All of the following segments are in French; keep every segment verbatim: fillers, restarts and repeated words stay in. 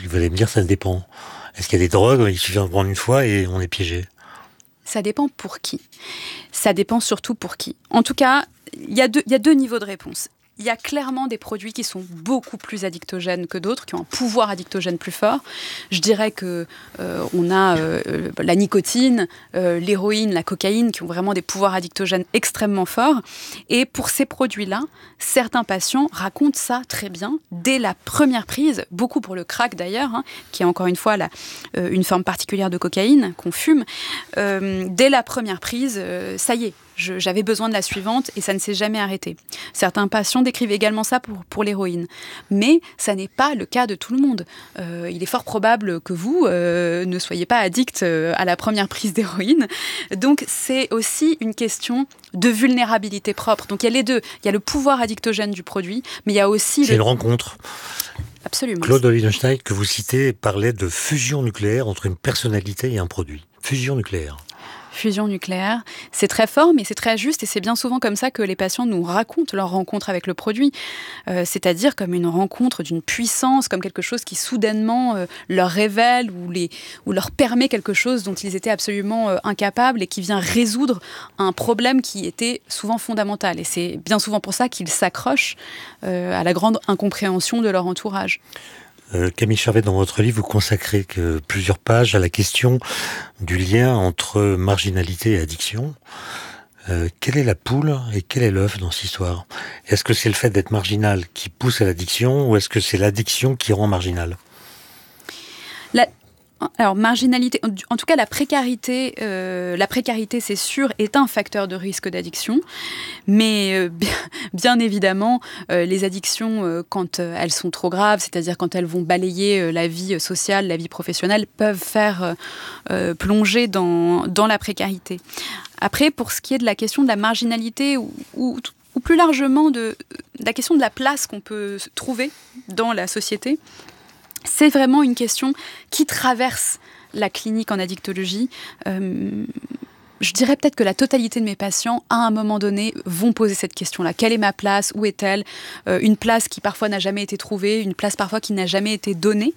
Vous allez me dire, ça dépend. Est-ce qu'il y a des drogues, il suffit d'en prendre une fois et on est piégé? Ça dépend pour qui. Ça dépend surtout pour qui. En tout cas, il y a deux, il y a deux niveaux de réponse. Il y a clairement des produits qui sont beaucoup plus addictogènes que d'autres, qui ont un pouvoir addictogène plus fort. Je dirais que euh, on a euh, la nicotine, euh, l'héroïne, la cocaïne, qui ont vraiment des pouvoirs addictogènes extrêmement forts. Et pour ces produits-là, certains patients racontent ça très bien dès la première prise, beaucoup pour le crack d'ailleurs, hein, qui est encore une fois la, euh, une forme particulière de cocaïne qu'on fume. Euh, dès la première prise, euh, ça y est. Je, j'avais besoin de la suivante et ça ne s'est jamais arrêté. Certains patients décrivent également ça pour, pour l'héroïne. Mais ça n'est pas le cas de tout le monde. Euh, il est fort probable que vous euh, ne soyez pas addict à la première prise d'héroïne. Donc c'est aussi une question de vulnérabilité propre. Donc il y a les deux. Il y a le pouvoir addictogène du produit, mais il y a aussi... C'est le... une rencontre. Absolument. Claude Olivenstein, que vous citez, parlait de fusion nucléaire entre une personnalité et un produit. Fusion nucléaire. Fusion nucléaire, c'est très fort, mais c'est très juste et c'est bien souvent comme ça que les patients nous racontent leur rencontre avec le produit. Euh, c'est-à-dire comme une rencontre d'une puissance, comme quelque chose qui soudainement euh, leur révèle ou, les, ou leur permet quelque chose dont ils étaient absolument euh, incapables et qui vient résoudre un problème qui était souvent fondamental. Et c'est bien souvent pour ça qu'ils s'accrochent euh, à la grande incompréhension de leur entourage. Euh, Camille Charvet, dans votre livre, vous consacrez que plusieurs pages à la question du lien entre marginalité et addiction. Euh, quelle est la poule et quel est l'œuf dans cette histoire? Est-ce que c'est le fait d'être marginal qui pousse à l'addiction ou est-ce que c'est l'addiction qui rend marginal? La... Alors, marginalité, en tout cas, la précarité, euh, la précarité, c'est sûr, est un facteur de risque d'addiction. Mais euh, bien, bien évidemment, euh, les addictions, euh, quand euh, elles sont trop graves, c'est-à-dire quand elles vont balayer euh, la vie sociale, la vie professionnelle, peuvent faire euh, plonger dans, dans la précarité. Après, pour ce qui est de la question de la marginalité ou, ou, ou plus largement de, de la question de la place qu'on peut trouver dans la société, c'est vraiment une question qui traverse la clinique en addictologie. Euh, je dirais peut-être que la totalité de mes patients, à un moment donné, vont poser cette question-là. Quelle est ma place? Où est-elle? euh, Une place qui parfois n'a jamais été trouvée, une place parfois qui n'a jamais été donnée.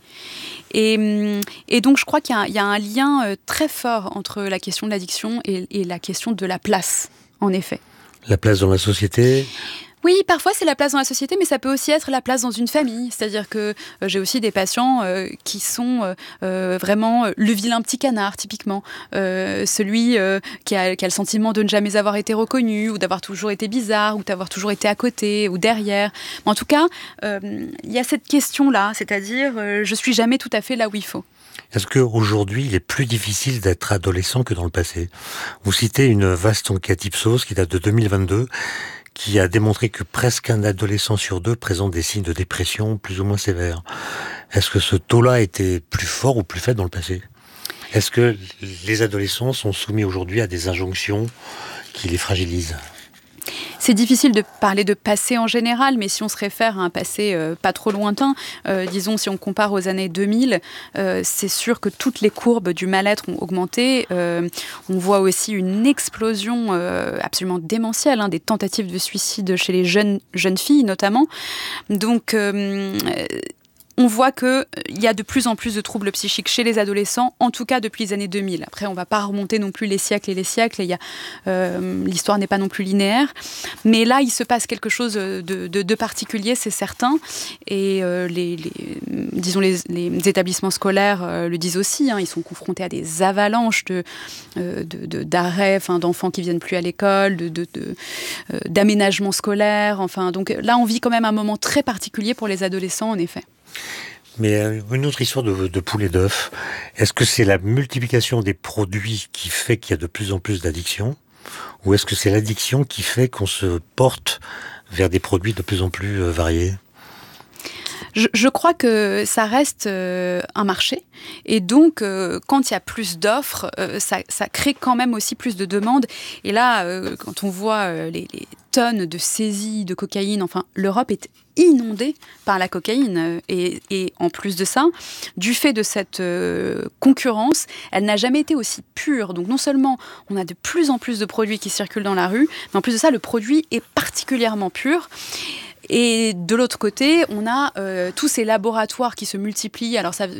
Et, et donc je crois qu'il y a, il y a un lien très fort entre la question de l'addiction et, et la question de la place, en effet. La place dans la société? Oui, parfois c'est la place dans la société, mais ça peut aussi être la place dans une famille. C'est-à-dire que euh, j'ai aussi des patients euh, qui sont euh, vraiment euh, le vilain petit canard, typiquement. Euh, celui euh, qui, a, qui a le sentiment de ne jamais avoir été reconnu, ou d'avoir toujours été bizarre, ou d'avoir toujours été à côté, ou derrière. Mais en tout cas, euh, il y a cette question-là, c'est-à-dire euh, je suis jamais tout à fait là où il faut. Est-ce qu'aujourd'hui, il est plus difficile d'être adolescent que dans le passé? Vous citez une vaste enquête Ipsos qui date de deux mille vingt-deux, qui a démontré que presque un adolescent sur deux présente des signes de dépression plus ou moins sévères. Est-ce que ce taux-là était plus fort ou plus faible dans le passé? Est-ce que les adolescents sont soumis aujourd'hui à des injonctions qui les fragilisent? C'est difficile de parler de passé en général, mais si on se réfère à un passé euh, pas trop lointain, euh, disons si on compare aux années deux mille, euh, c'est sûr que toutes les courbes du mal-être ont augmenté. Euh, on voit aussi une explosion euh, absolument démentielle, hein, des tentatives de suicide chez les jeunes, jeunes filles notamment. Donc... Euh, on voit qu'il y a de plus en plus de troubles psychiques chez les adolescents, en tout cas depuis les années deux mille. Après, on ne va pas remonter non plus les siècles et les siècles. Il y a, euh, l'histoire n'est pas non plus linéaire. Mais là, il se passe quelque chose de, de, de particulier, c'est certain. Et euh, les, les, disons les, les établissements scolaires euh, le disent aussi. Hein, ils sont confrontés à des avalanches de, euh, de, de, d'arrêts, enfin, d'enfants qui ne viennent plus à l'école, de, de, de, euh, d'aménagements scolaires. Enfin, donc là, on vit quand même un moment très particulier pour les adolescents, en effet. Mais une autre histoire de, de poules et d'œufs, est-ce que c'est la multiplication des produits qui fait qu'il y a de plus en plus d'addictions? Ou est-ce que c'est l'addiction qui fait qu'on se porte vers des produits de plus en plus variés? Je, je crois que ça reste euh, un marché. Et donc, euh, quand il y a plus d'offres, euh, ça, ça crée quand même aussi plus de demandes. Et là, euh, quand on voit euh, les, les tonnes de saisies de cocaïne, enfin, l'Europe est inondée par la cocaïne. Et, et en plus de ça, du fait de cette euh, concurrence, elle n'a jamais été aussi pure. Donc non seulement on a de plus en plus de produits qui circulent dans la rue, mais en plus de ça, le produit est particulièrement pur. Et de l'autre côté, on a euh, tous ces laboratoires qui se multiplient. Alors ça,